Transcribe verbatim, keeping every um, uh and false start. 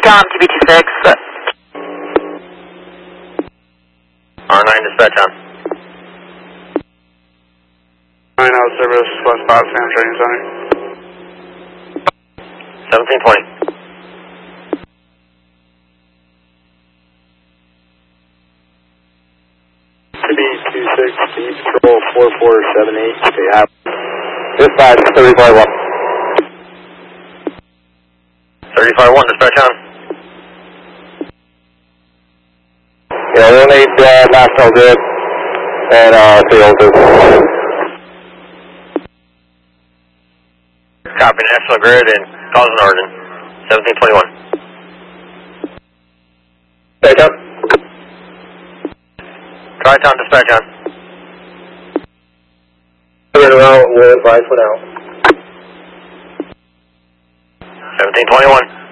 Tom, T B two six. R nine dispatch on. nine out service, West Potsdam Training Center. seventeen twenty. T B two six, Speed Patrol four four seven eight, stay out. Dispatch thirty-five one. thirty-five one, dispatch on. Yeah, we'll need uh, National Grid and uh, field. Copy, National Grid and cause an origin. seventeen twenty-one. Take up. Tri-Town dispatch on. Turn around, we'll advise for now. seventeen twenty-one.